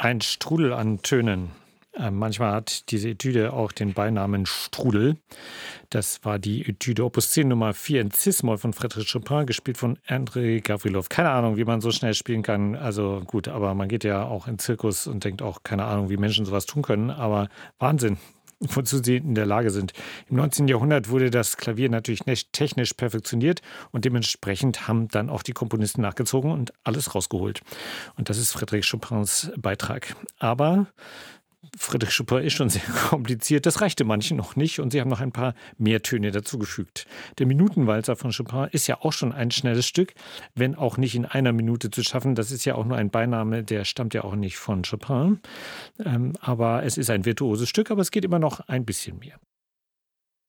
Ein Strudel an Tönen. Manchmal hat diese Etüde auch den Beinamen Strudel. Das war die Etüde Opus 10 Nummer 4 in Cis-Moll von Frédéric Chopin, gespielt von Andrei Gavrilov. Keine Ahnung, wie man so schnell spielen kann. Also gut, aber man geht ja auch in den Zirkus und denkt auch, keine Ahnung, wie Menschen sowas tun können. Aber Wahnsinn, wozu sie in der Lage sind. Im 19. Jahrhundert wurde das Klavier natürlich nicht technisch perfektioniert und dementsprechend haben dann auch die Komponisten nachgezogen und alles rausgeholt. Und das ist Frédéric Chopins Beitrag. Aber Frédéric Chopin ist schon sehr kompliziert. Das reichte manchen noch nicht und sie haben noch ein paar mehr Töne dazugefügt. Der Minutenwalzer von Chopin ist ja auch schon ein schnelles Stück, wenn auch nicht in einer Minute zu schaffen. Das ist ja auch nur ein Beiname, der stammt ja auch nicht von Chopin. Aber es ist ein virtuoses Stück, aber es geht immer noch ein bisschen mehr.